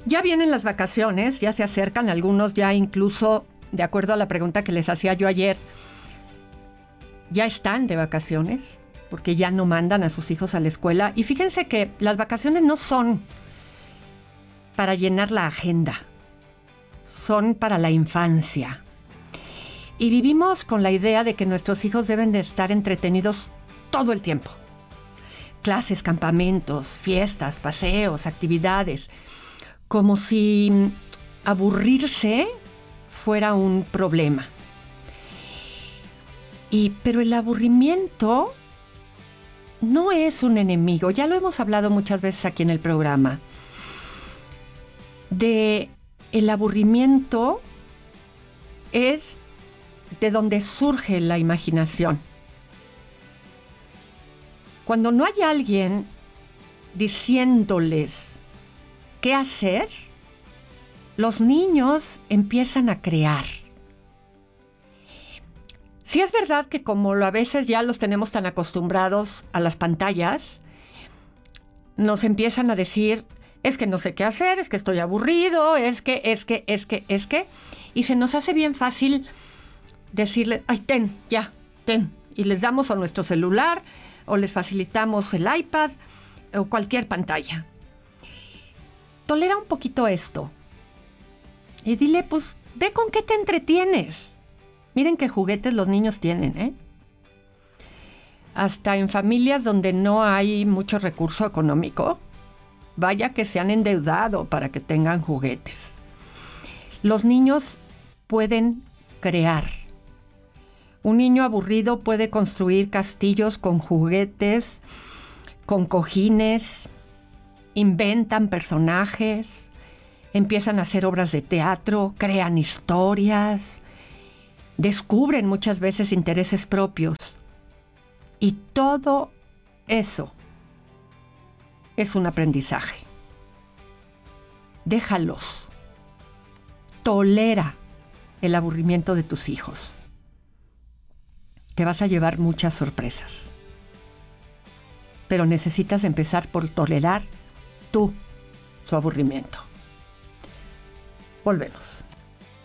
Ya vienen las vacaciones, ya se acercan, algunos ya incluso, de acuerdo a la pregunta que les hacía yo ayer, ya están de vacaciones, porque ya no mandan a sus hijos a la escuela. Y fíjense que las vacaciones no son para llenar la agenda, son para la infancia. Y vivimos con la idea de que nuestros hijos deben de estar entretenidos todo el tiempo. Clases, campamentos, fiestas, paseos, actividades, como si aburrirse fuera un problema. Pero el aburrimiento no es un enemigo, ya lo hemos hablado muchas veces aquí en el programa. El aburrimiento es de donde surge la imaginación. Cuando no hay alguien diciéndoles qué hacer, los niños empiezan a crear. Sí es verdad que como a veces ya los tenemos tan acostumbrados a las pantallas, nos empiezan a decir, es que no sé qué hacer, es que estoy aburrido, es que, y se nos hace bien fácil decirle, ay, ten, y les damos o nuestro celular, o les facilitamos el iPad, o cualquier pantalla. Tolera un poquito esto, y dile, pues, ve con qué te entretienes. Miren qué juguetes los niños tienen, ¿eh? Hasta en familias donde no hay mucho recurso económico, vaya que se han endeudado para que tengan juguetes. Los niños pueden crear. Un niño aburrido puede construir castillos con juguetes, con cojines, inventan personajes, empiezan a hacer obras de teatro, crean historias, descubren muchas veces intereses propios. Y todo eso es un aprendizaje. Déjalos. Tolera el aburrimiento de tus hijos. Te vas a llevar muchas sorpresas. Pero necesitas empezar por tolerar tú su aburrimiento. Volvemos.